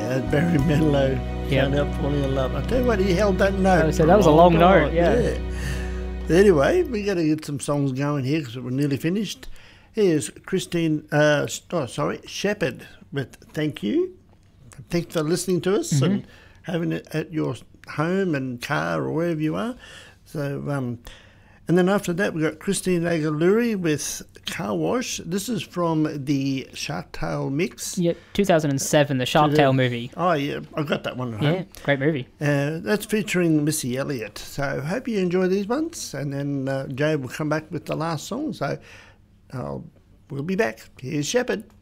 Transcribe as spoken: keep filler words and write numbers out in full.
Yeah, Barry Manilow Yep. found out falling in love. I tell you what, he held that note. Oh, so that was a long time. note, yeah. Anyway, we got to get some songs going here because we're nearly finished. Here's Christine, uh, oh, sorry, Shepherd with Thank You. Thanks for listening to us Mm-hmm. and having it at your home and car or wherever you are. So, um, and then after that, we've got Christine Aguilera with Car Wash. This is from the Shark Tale mix. Yeah, two thousand seven, the Shark Tale movie. Oh, yeah, I got that one at Yeah, home. great movie. Uh, that's featuring Missy Elliott. So hope you enjoy these ones. And then uh, Jay will come back with the last song. So uh, we'll be back. Here's Shepherd.